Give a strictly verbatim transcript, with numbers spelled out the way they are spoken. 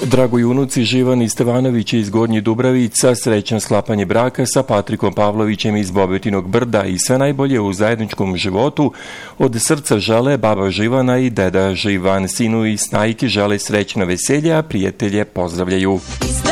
Dragoj unuci Živan i Stevanović iz Gornjih Dubravica, srećan sklapanje braka sa Patrikom Pavlovićem iz Bobetinog Brda i sve najbolje u zajedničkom životu. Od srca žele baba Živana i deda Živan. Sinu i snajki žele srećno veselje, a prijatelje pozdravljaju.